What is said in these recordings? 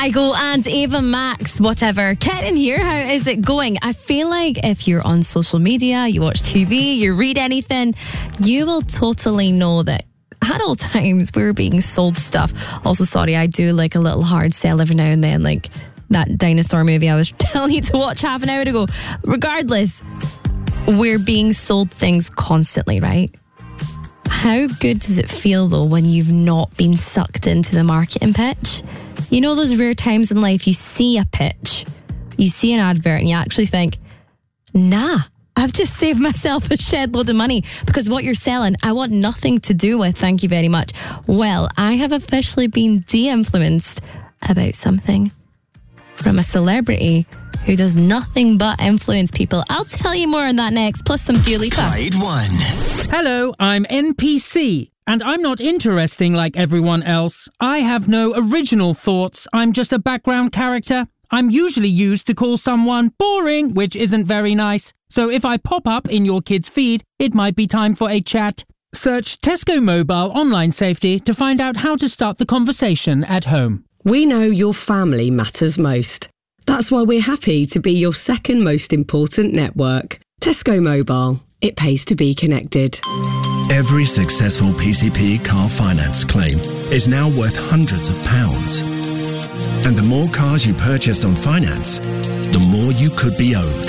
Kygo and Ava Max, whatever. Get in here, how is it going? I feel like if you're on social media, you watch TV, you read anything, you will totally know that at all times we're being sold stuff. Also, sorry, I do like a little hard sell every now and then, like that dinosaur movie I was telling you to watch half an hour ago. Regardless, we're being sold things constantly, right? How good does it feel though when you've not been sucked into the marketing pitch? You know those rare times in life you see a pitch, you see an advert and you actually think, nah, I've just saved myself a shed load of money because what you're selling, I want nothing to do with, thank you very much. Well, I have officially been de-influenced about something from a celebrity who does nothing but influence people. I'll tell you more on that next, plus some Dua Lipa. Clyde One. Hello, I'm NPC, and I'm not interesting like everyone else. I have no original thoughts. I'm just a background character. I'm usually used to call someone boring, which isn't very nice. So if I pop up in your kid's feed, it might be time for a chat. Search Tesco Mobile Online Safety to find out how to start the conversation at home. We know your family matters most. That's why we're happy to be your second most important network. Tesco Mobile. It pays to be connected. Every successful PCP car finance claim is now worth hundreds of pounds. And the more cars you purchased on finance, the more you could be owed.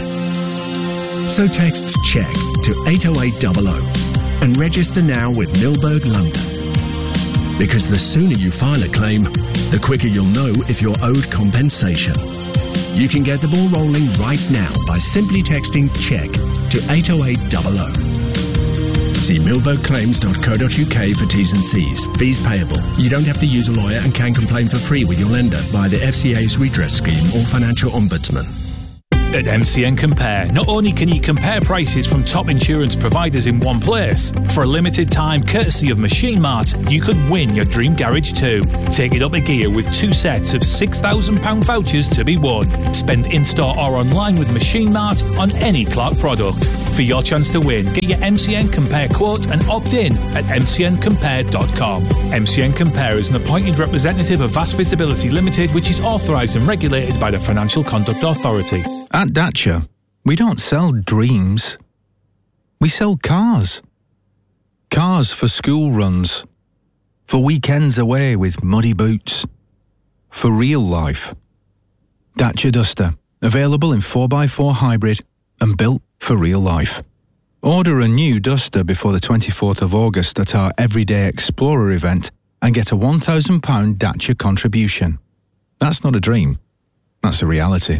So text CHECK to 80800 and register now with Milberg London. Because the sooner you file a claim, the quicker you'll know if you're owed compensation. You can get the ball rolling right now by simply texting CHECK to 80800. See milbergclaims.co.uk for T's and C's. Fees payable. You don't have to use a lawyer and can complain for free with your lender via the FCA's redress scheme or financial ombudsman. At MCN Compare, not only can you compare prices from top insurance providers in one place, for a limited time, courtesy of Machine Mart, you could win your dream garage too. Take it up a gear with 2 sets of £6,000 vouchers to be won. Spend in-store or online with Machine Mart on any Clark product. For your chance to win, get your MCN Compare quote and opt in at mcncompare.com. MCN Compare is an appointed representative of Vast Visibility Limited, which is authorised and regulated by the Financial Conduct Authority. At Dacia, we don't sell dreams. We sell cars. Cars for school runs. For weekends away with muddy boots. For real life. Dacia Duster, available in 4x4 hybrid and built for real life. Order a new Duster before the 24th of August at our Everyday Explorer event and get a £1,000 Dacia contribution. That's not a dream. That's a reality.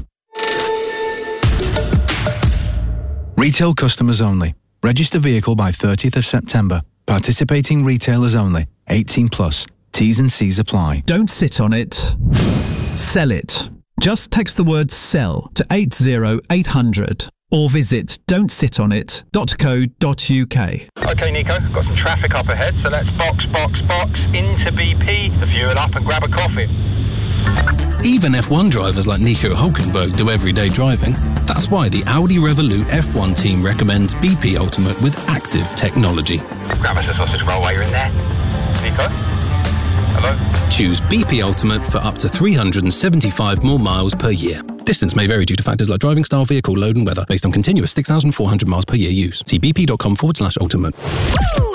Retail customers only. Register vehicle by 30th of September. Participating retailers only. 18 plus. T's and C's apply. Don't sit on it. Sell it. Just text the word SELL to 80800 or visit don'tsitonit.co.uk. OK, Nico, got some traffic up ahead, so let's box into BP, the fuel up and grab a coffee. Even F1 drivers like Nico Hülkenberg do everyday driving. That's why the Audi Revolut F1 team recommends BP Ultimate with active technology. Grab us a sausage roll while you're in there. Nico? Hello? Choose BP Ultimate for up to 375 more miles per year. Distance may vary due to factors like driving style, vehicle load and weather, based on continuous 6,400 miles per year use. See bp.com/ultimate.